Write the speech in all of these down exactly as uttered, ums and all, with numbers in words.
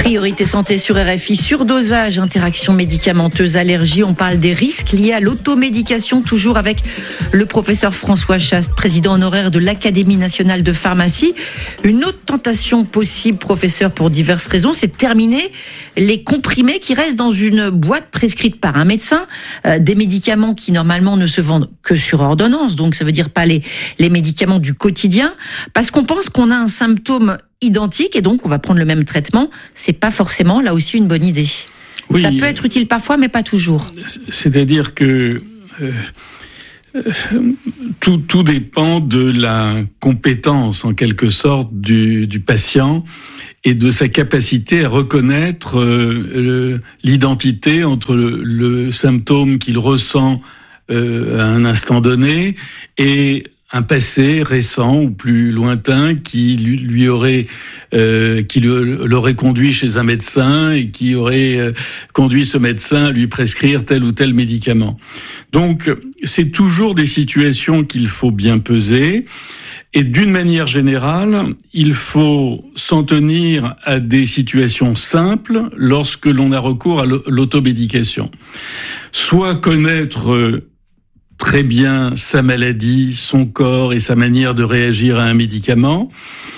Priorité santé sur R F I, surdosage, interaction médicamenteuse, allergie. On parle des risques liés à l'automédication, toujours avec le professeur François Chaste, président honoraire de l'Académie nationale de pharmacie. Une autre tentation possible, professeur, pour diverses raisons, c'est de terminer les comprimés qui restent dans une boîte prescrite par un médecin, euh, des médicaments qui normalement ne se vendent que sur ordonnance, donc ça veut dire pas les, les médicaments du quotidien, parce qu'on pense qu'on a un symptôme identique et donc on va prendre le même traitement. C'est pas forcément là aussi une bonne idée. Oui, ça peut être utile parfois, mais pas toujours. C'est-à-dire que euh, euh, tout, tout dépend de la compétence en quelque sorte du, du patient et de sa capacité à reconnaître euh, l'identité entre le, le symptôme qu'il ressent euh, à un instant donné et un passé récent ou plus lointain qui lui, lui aurait euh, qui l'aurait conduit chez un médecin et qui aurait euh, conduit ce médecin à lui prescrire tel ou tel médicament. Donc c'est toujours des situations qu'il faut bien peser. Et d'une manière générale, il faut s'en tenir à des situations simples lorsque l'on a recours à l'automédication. Soit connaître très bien sa maladie, son corps et sa manière de réagir à un médicament,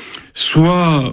soit,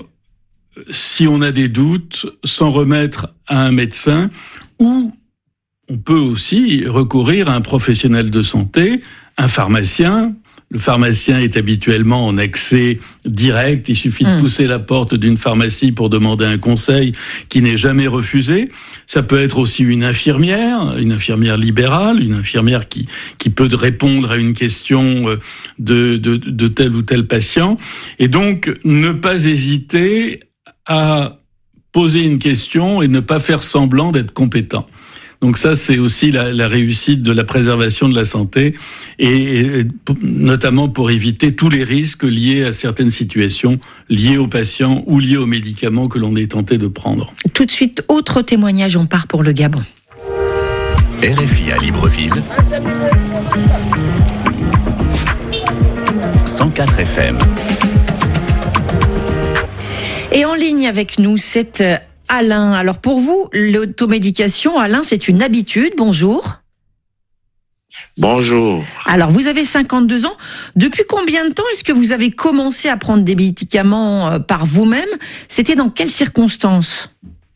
si on a des doutes, s'en remettre à un médecin, ou on peut aussi recourir à un professionnel de santé, un pharmacien. Le pharmacien est habituellement en accès direct. Il suffit de pousser la porte d'une pharmacie pour demander un conseil qui n'est jamais refusé. Ça peut être aussi une infirmière, une infirmière libérale, une infirmière qui qui peut répondre à une question de de, de tel ou tel patient. Et donc, ne pas hésiter à poser une question et ne pas faire semblant d'être compétent. Donc ça, c'est aussi la, la réussite de la préservation de la santé et, et notamment pour éviter tous les risques liés à certaines situations liées aux patients ou liées aux médicaments que l'on est tenté de prendre. Tout de suite, autre témoignage, on part pour le Gabon. R F I à Libreville, cent quatre F M. Et en ligne avec nous, c'est Alain. Alors pour vous, l'automédication, Alain, c'est une habitude. Bonjour. Bonjour. Alors vous avez cinquante-deux ans. Depuis combien de temps est-ce que vous avez commencé à prendre des médicaments par vous-même ? C'était dans quelles circonstances ?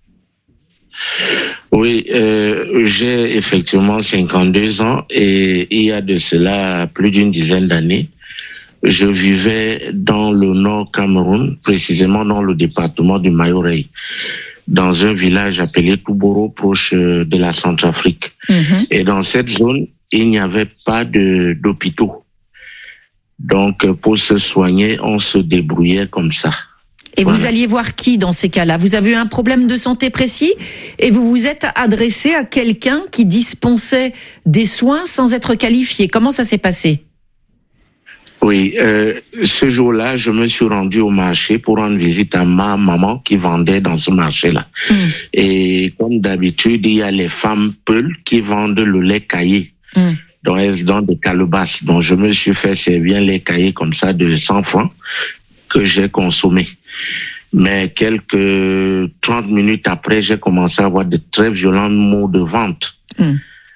Oui, euh, j'ai effectivement cinquante-deux ans et il y a de cela plus d'une dizaine d'années, je vivais dans le nord Cameroun, précisément dans le département du Mayo-Rey, dans un village appelé Touboro, proche de la Centrafrique. Mmh. Et dans cette zone, il n'y avait pas de d'hôpitaux. Donc, pour se soigner, on se débrouillait comme ça. Et voilà. Vous alliez voir qui dans ces cas-là ? Vous avez eu un problème de santé précis et vous vous êtes adressé à quelqu'un qui dispensait des soins sans être qualifié. Comment ça s'est passé ? Oui, euh, ce jour-là, je me suis rendu au marché pour rendre visite à ma maman qui vendait dans ce marché-là. Mmh. Et comme d'habitude, il y a les femmes peules qui vendent le lait caillé. Mmh. Donc, elles donnent des calebasses. Donc, je me suis fait servir les caillés comme ça de cent francs que j'ai consommé. Mais quelques trente minutes après, j'ai commencé à avoir de très violents maux de ventre. Mmh.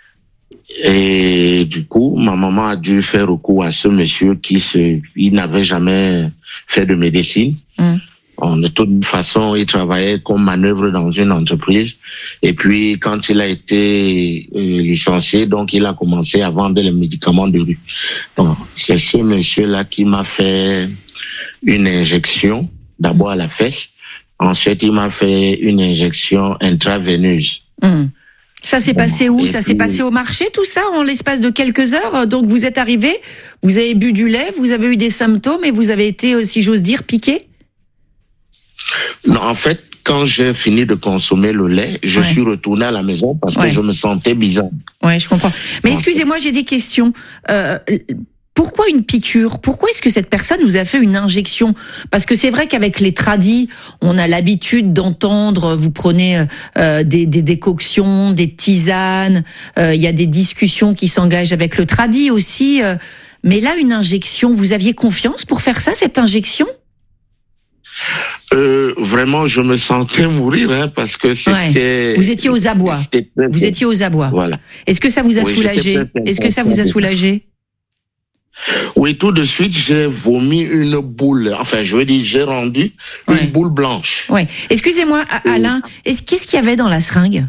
Et du coup, ma maman a dû faire recours à ce monsieur qui se, il n'avait jamais fait de médecine. Mm. On, de toute façon, il travaillait comme manœuvre dans une entreprise. Et puis, quand il a été euh, licencié, donc il a commencé à vendre les médicaments de rue. Donc, c'est ce monsieur-là qui m'a fait une injection, d'abord à la fesse. Ensuite, il m'a fait une injection intraveineuse. Mm. Ça s'est passé où ? Ça s'est passé au marché, tout ça, en l'espace de quelques heures ? Donc vous êtes arrivé, vous avez bu du lait, vous avez eu des symptômes et vous avez été, si j'ose dire, piqué ? Non, en fait, quand j'ai fini de consommer le lait, je ouais. suis retourné à la maison parce ouais. que je me sentais bizarre. Oui, je comprends. Mais excusez-moi, j'ai des questions. Euh, Pourquoi une piqûre ? Pourquoi est-ce que cette personne vous a fait une injection ? Parce que c'est vrai qu'avec les tradis, on a l'habitude d'entendre, vous prenez euh, des, des décoctions, des tisanes, euh, il y a des discussions qui s'engagent avec le tradi aussi. Euh, mais là, une injection, vous aviez confiance pour faire ça, cette injection ? Euh, vraiment, je me sentais mourir, hein, parce que c'était... Ouais. Vous étiez aux abois. Vous étiez aux abois. Voilà. Est-ce que ça vous a oui, soulagé? Est-ce que ça vous a soulagé? Oui, tout de suite, j'ai vomi une boule. Enfin, je veux dire, j'ai rendu ouais. une boule blanche. Ouais. Excusez-moi, Alain, est-ce, qu'est-ce qu'il y avait dans la seringue?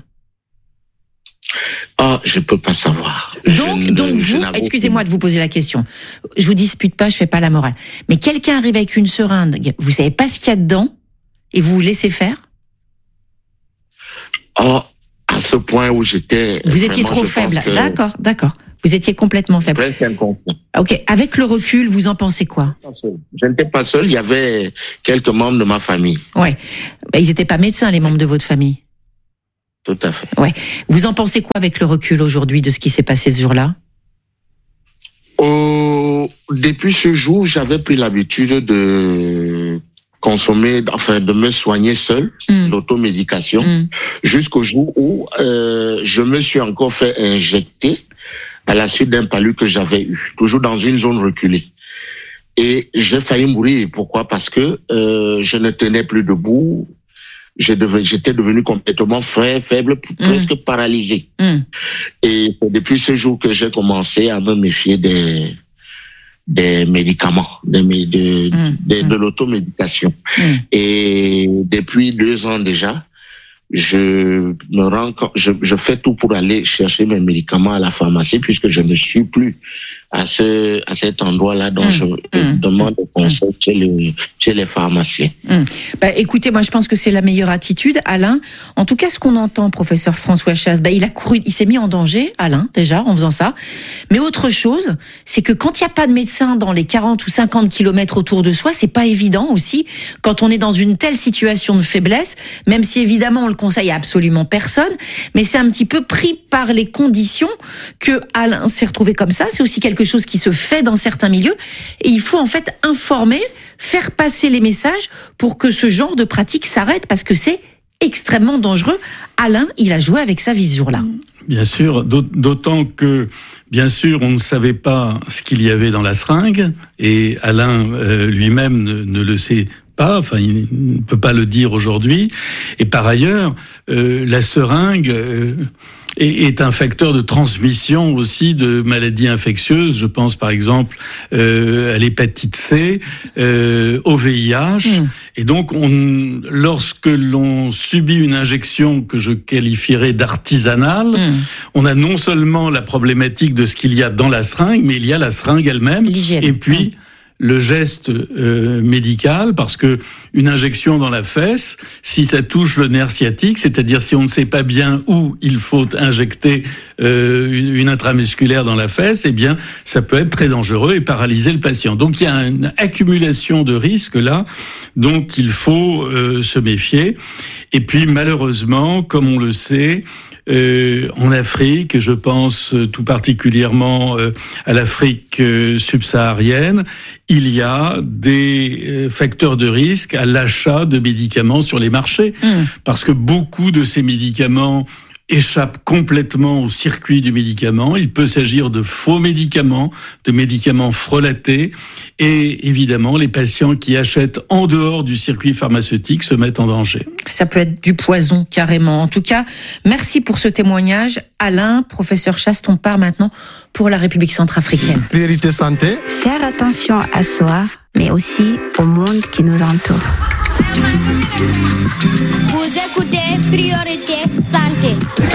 Ah, je peux pas savoir. Donc, je, donc vous, excusez-moi de vous poser la question. Je vous dispute pas, je fais pas la morale. Mais quelqu'un arrive avec une seringue, vous savez pas ce qu'il y a dedans, et vous vous laissez faire? Ah, à ce point où j'étais. Vous vraiment, étiez trop faible. Que... D'accord, d'accord. Vous étiez complètement faible. Ok. Avec le recul, vous en pensez quoi? Je n'étais pas seul. Il y avait quelques membres de ma famille. Ouais. Bah, ils n'étaient pas médecins, les membres de votre famille. Tout à fait. Ouais. Vous en pensez quoi avec le recul aujourd'hui de ce qui s'est passé ce jour-là? euh, Depuis ce jour, j'avais pris l'habitude de consommer, enfin de me soigner seul, mmh. l'automédication, mmh. jusqu'au jour où euh, je me suis encore fait injecter à la suite d'un palu que j'avais eu, toujours dans une zone reculée. Et j'ai failli mourir. Pourquoi? Parce que euh, je ne tenais plus debout. J'étais devenu complètement frais, faible, presque mmh. paralysé. Mmh. Et c'est depuis ce jour que j'ai commencé à me méfier des, des médicaments, des, de, mmh. de, de l'automédication. Mmh. Et depuis deux ans déjà, je me rends, je, je fais tout pour aller chercher mes médicaments à la pharmacie puisque je ne suis plus à ce, à cet endroit-là dont mmh. je mmh. demande des conseils mmh. chez les, chez les pharmaciens. Mmh. Bah, écoutez, moi, je pense que c'est la meilleure attitude, Alain. En tout cas, ce qu'on entend, professeur François Chaste, bah, il a couru, il s'est mis en danger, Alain, déjà, en faisant ça. Mais autre chose, c'est que quand il n'y a pas de médecin dans les quarante ou cinquante kilomètres autour de soi, c'est pas évident aussi, quand on est dans une telle situation de faiblesse, même si évidemment, on le conseille à absolument personne, mais c'est un petit peu pris par les conditions que Alain s'est retrouvé comme ça. C'est aussi quelque chose qui se fait dans certains milieux et il faut en fait informer, faire passer les messages pour que ce genre de pratique s'arrête parce que c'est extrêmement dangereux. Alain, il a joué avec sa vie ce jour-là. Bien sûr, d'autant que bien sûr on ne savait pas ce qu'il y avait dans la seringue et Alain euh, lui-même ne, ne le sait pas, enfin il ne peut pas le dire aujourd'hui. Et par ailleurs, euh, la seringue euh, est un facteur de transmission aussi de maladies infectieuses. Je pense par exemple euh, à l'hépatite C, euh, au V I H. Mmh. Et donc, on, lorsque l'on subit une injection que je qualifierais d'artisanale, mmh. on a non seulement la problématique de ce qu'il y a dans la seringue, mais il y a la seringue elle-même. L'hygiène. Et puis... Mmh. le geste euh, médical, parce que une injection dans la fesse, si ça touche le nerf sciatique, c'est-à-dire si on ne sait pas bien où il faut injecter euh, une, une intramusculaire dans la fesse, eh bien, ça peut être très dangereux et paralyser le patient. Donc, il y a une accumulation de risques là, donc il faut euh, se méfier. Et puis, malheureusement, comme on le sait, Euh, en Afrique, je pense tout particulièrement euh, à l'Afrique euh, subsaharienne, il y a des euh, facteurs de risque à l'achat de médicaments sur les marchés, mmh. parce que beaucoup de ces médicaments échappe complètement au circuit du médicament. Il peut s'agir de faux médicaments, de médicaments frelatés, et évidemment, les patients qui achètent en dehors du circuit pharmaceutique se mettent en danger. Ça peut être du poison, carrément. En tout cas, merci pour ce témoignage. Alain, professeur Chaste, on part maintenant pour la République centrafricaine. Priorité santé. Faire attention à soi, mais aussi au monde qui nous entoure. Vous écoutez Priorité Santé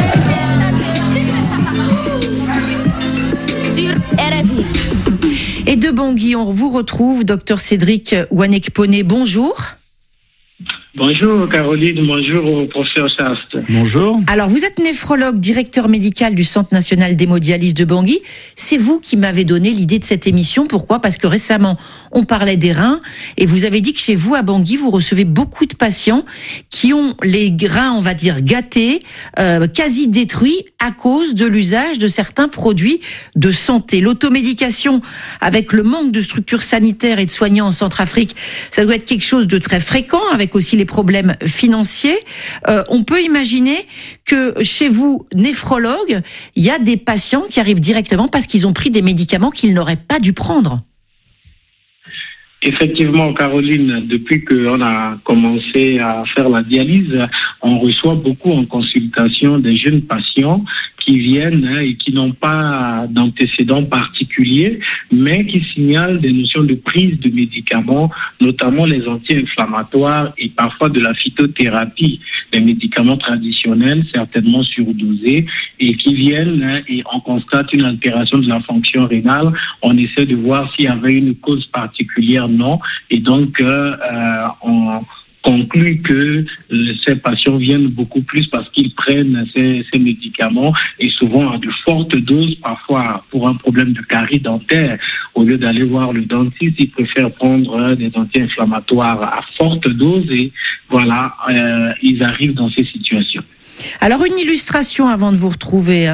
sur R F I. Et de Bangui, on vous retrouve, docteur Cédric Wanekpone. Bonjour. Bonjour Caroline, bonjour au professeur Chaste. Bonjour. Alors vous êtes néphrologue, directeur médical du Centre national d'hémodialyse de Bangui. C'est vous qui m'avez donné l'idée de cette émission. Pourquoi ? Parce que récemment, on parlait des reins et vous avez dit que chez vous, à Bangui, vous recevez beaucoup de patients qui ont les reins, on va dire, gâtés, euh, quasi détruits à cause de l'usage de certains produits de santé. L'automédication, avec le manque de structures sanitaires et de soignants en Centrafrique, ça doit être quelque chose de très fréquent, avec aussi les problèmes financiers. Euh, on peut imaginer que chez vous, néphrologue, il y a des patients qui arrivent directement parce qu'ils ont pris des médicaments qu'ils n'auraient pas dû prendre. Effectivement, Caroline, depuis qu'on a commencé à faire la dialyse, on reçoit beaucoup en consultation des jeunes patients qui viennent et qui n'ont pas d'antécédents particuliers, mais qui signalent des notions de prise de médicaments, notamment les anti-inflammatoires et parfois de la phytothérapie, des médicaments traditionnels, certainement surdosés, et qui viennent et on constate une altération de la fonction rénale. On essaie de voir s'il y avait une cause particulière, non, et donc euh, on conclut que euh, ces patients viennent beaucoup plus parce qu'ils prennent ces, ces médicaments et souvent à de fortes doses, parfois pour un problème de carie dentaire. Au lieu d'aller voir le dentiste, ils préfèrent prendre des anti-inflammatoires à forte dose et voilà, euh, ils arrivent dans ces situations. Alors une illustration avant de vous retrouver.